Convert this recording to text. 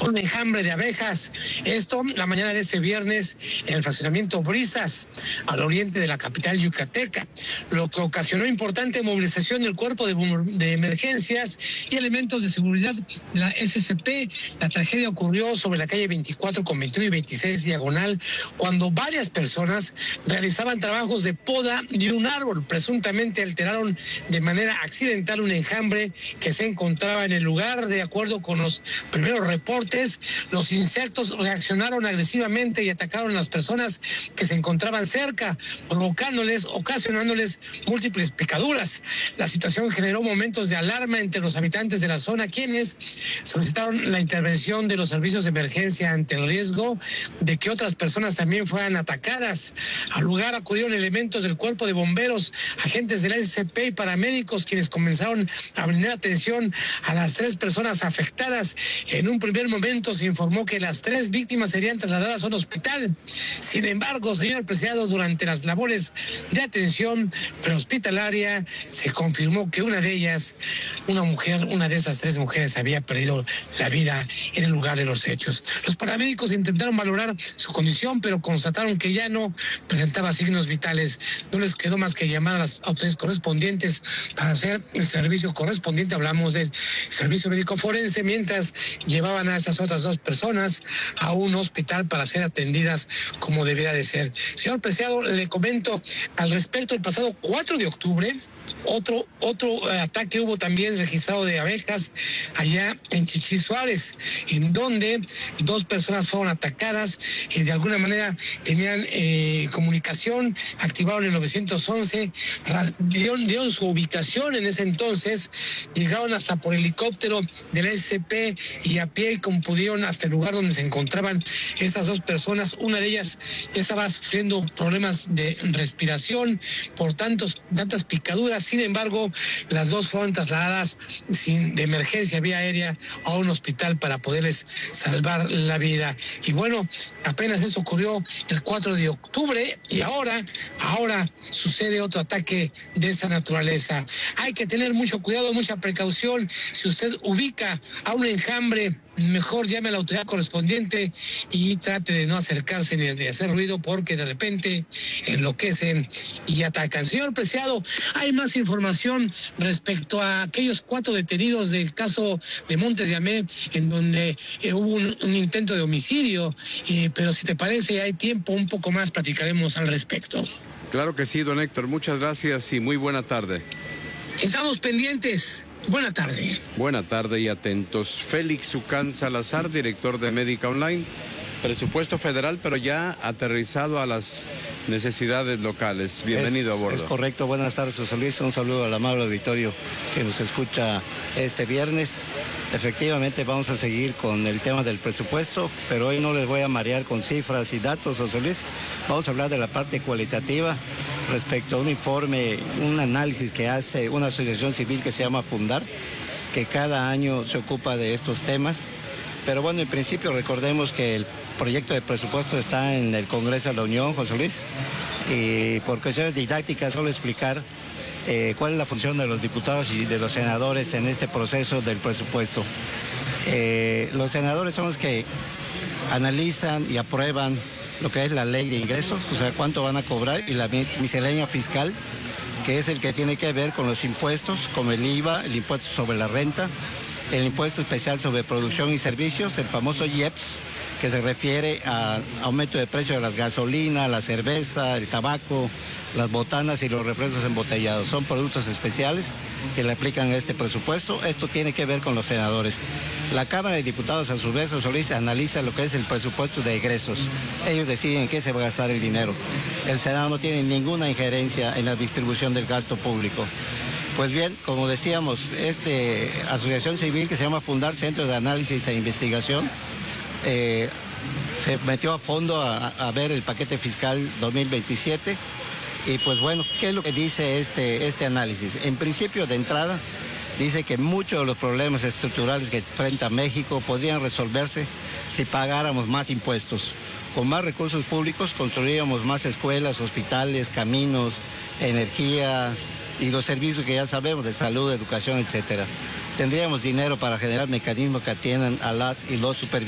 un enjambre de abejas. Esto la mañana de este viernes en el fraccionamiento Brisas, al oriente de la capital yucateca, lo que ocasionó importante movilización del cuerpo de emergencias y elementos de seguridad de la SCP. La tragedia ocurrió sobre la calle 24 con 21 y 26 diagonal, cuando varias personas realizaban trabajos de poda de un árbol. Presuntamente alteraron de manera accidental un enjambre que se encontraba en el lugar. De acuerdo con los primeros reportes, los insectos reaccionaron agresivamente y atacaron a las personas que se encontraban cerca, ocasionándoles múltiples picaduras. La situación generó momentos de alarma entre los habitantes de la zona, quienes solicitaron la intervención de los servicios de emergencia ante el riesgo de que otras personas también fueran atacadas. Al lugar acudieron elementos del cuerpo de bomberos, agentes de la SCP y paramédicos, quienes comenzaron a brindar atención a las 3 personas afectadas. En un primer momento se informó que las 3 víctimas serían trasladadas a un hospital. Sin embargo, señor Preciado, durante las labores de atención prehospitalaria, se confirmó que una de ellas, una de esas 3 mujeres, había perdido la vida en el lugar de los hechos. Los paramédicos intentaron valorar su condición, pero constataron que ya no presentaba signos vitales. No les quedó más que llamar a las autoridades correspondientes para hacer el servicio correspondiente. Hablamos del servicio médico forense, mientras llevaban a esas otras 2 personas a un hospital para ser atendidas como debiera de ser. Señor Preciado, le comento al respecto: el pasado 4 de octubre, otro ataque hubo también registrado de abejas allá en Chichí Suárez, en donde 2 personas fueron atacadas y de alguna manera tenían comunicación, activaron el 911, dieron su ubicación en ese entonces, llegaron hasta por helicóptero de la SCP y a pie, como pudieron, hasta el lugar donde se encontraban estas 2 personas. Una de ellas ya estaba sufriendo problemas de respiración por tantas picaduras. Sin embargo, las 2 fueron trasladadas de emergencia vía aérea a un hospital para poderles salvar la vida. Y bueno, apenas eso ocurrió el 4 de octubre y ahora sucede otro ataque de esta naturaleza. Hay que tener mucho cuidado, mucha precaución. Si usted ubica a un enjambre, mejor llame a la autoridad correspondiente y trate de no acercarse ni de hacer ruido, porque de repente enloquecen y atacan. Señor Preciado, hay más información respecto a aquellos 4 detenidos del caso de Montes de Amé, en donde hubo un intento de homicidio, pero si te parece, hay tiempo, un poco más platicaremos al respecto. Claro que sí, don Héctor, muchas gracias y muy buena tarde. Estamos pendientes. Buena tarde. Buena tarde y atentos. Félix Ucán Salazar, director de Médica Online. Presupuesto federal, pero ya aterrizado a las necesidades locales. Bienvenido a bordo. Es correcto. Buenas tardes, José Luis. Un saludo al amable auditorio que nos escucha este viernes. Efectivamente, vamos a seguir con el tema del presupuesto, pero hoy no les voy a marear con cifras y datos, José Luis. Vamos a hablar de la parte cualitativa respecto a un informe, un análisis que hace una asociación civil que se llama Fundar, que cada año se ocupa de estos temas. Pero bueno, en principio recordemos que el proyecto de presupuesto está en el Congreso de la Unión, José Luis, y por cuestiones didácticas solo explicar cuál es la función de los diputados y de los senadores en este proceso del presupuesto. Los senadores son los que analizan y aprueban lo que es la ley de ingresos, o sea, cuánto van a cobrar, y la miscelánea fiscal, que es el que tiene que ver con los impuestos, como el IVA, el impuesto sobre la renta, el impuesto especial sobre producción y servicios, el famoso IEPS, que se refiere a aumento de precio de las gasolinas, la cerveza, el tabaco, las botanas y los refrescos embotellados. Son productos especiales que le aplican a este presupuesto. Esto tiene que ver con los senadores. La Cámara de Diputados, a su vez, José Luis, analiza lo que es el presupuesto de egresos. Ellos deciden en qué se va a gastar el dinero. El Senado no tiene ninguna injerencia en la distribución del gasto público. Pues bien, como decíamos, asociación civil que se llama Fundar, Centro de Análisis e Investigación, se metió a fondo a ver el paquete fiscal 2027 y pues bueno, ¿qué es lo que dice este análisis? En principio, de entrada, dice que muchos de los problemas estructurales que enfrenta México podrían resolverse si pagáramos más impuestos. Con más recursos públicos construiríamos más escuelas, hospitales, caminos, energías y los servicios que ya sabemos de salud, educación, etcétera. Tendríamos dinero para generar mecanismos que atiendan a las y los supervisores